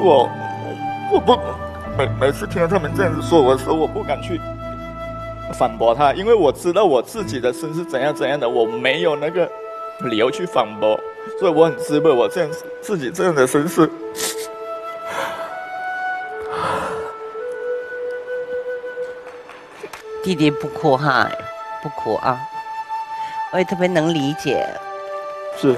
我不每次听到他们这样子说我的时候，我不敢去反驳他，因为我知道我自己的身是怎样的，我没有那个理由去反驳，所以我很自卑我自己这样的身世。 弟弟不哭哈，不哭啊，我也特别能理解。 是。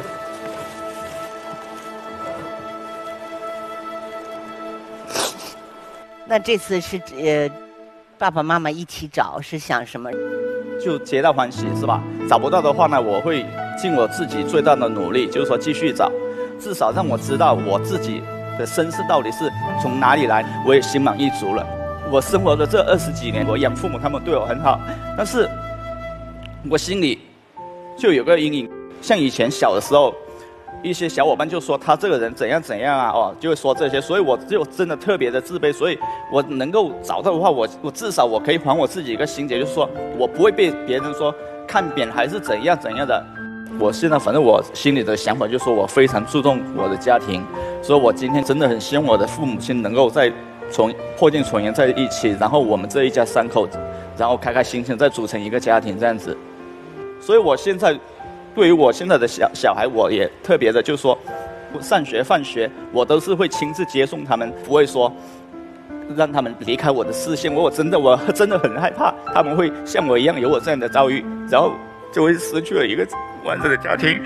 那这次是爸爸妈妈一起找，是想什么？ 就皆大欢喜是吧？找不到的话呢，我会尽我自己最大的努力，就是说继续找，至少让我知道我自己的身世到底是从哪里来，我也心满意足了。我生活的这20几年，我养父母他们对我很好，但是我心里就有个阴影。像以前小的时候，一些小伙伴就说他这个人怎样啊，就会说这些，所以我就真的特别的自卑。所以我能够找到的话，我至少我可以还我自己一个心结，就是说我不会被别人说看扁还是怎样的。我现在反正我心里的想法就是说我非常注重我的家庭，所以我今天真的很希望我的父母亲能够再破镜重圆在一起，然后我们这一家3口，然后开开心心再组成一个家庭这样子。所以我现在对于我现在的小孩，我也特别的就是说上学放学我都是会亲自接送他们，不会说让他们离开我的视线。我真的很害怕他们会像我一样有我这样的遭遇，然后就会失去了一个完整的家庭。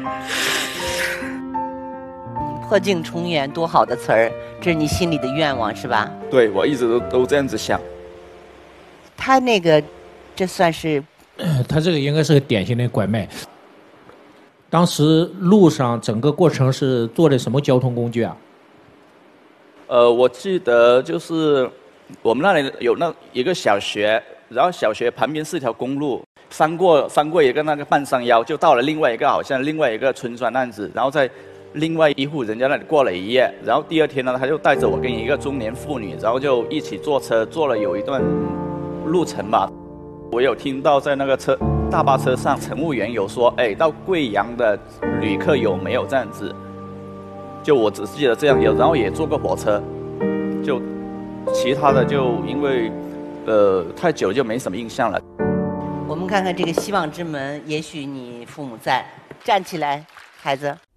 破镜重圆，多好的词儿，这是你心里的愿望是吧？ 对，我一直都这样子想。 他那个，这算是， 他这个应该是个典型的拐卖。当时路上整个过程是坐的什么交通工具啊？ 我记得就是我们那里有一个小学，然后小学旁边是条公路，翻过一个那个半山腰，就到了另外一个村庄那样子，然后在另外一户人家那里过了一夜，然后第2天呢，他就带着我跟一个中年妇女，然后就一起坐车，坐了有一段路程吧。我有听到在那个大巴车上，乘务员有说，到贵阳的旅客有没有这样子？就我只记得这样有，然后也坐过火车，就其他的就因为太久就没什么印象了。 我们看看这个希望之门，也许你父母在，站起来，孩子。